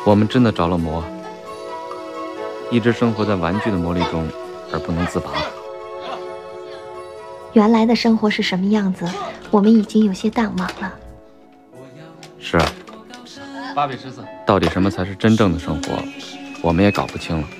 我们真的着了魔，一直生活在玩具的魔力中，而不能自拔。 原来的生活是什么样子，我们已经有些淡忘了。 是啊，到底什么才是真正的生活，我们也搞不清了。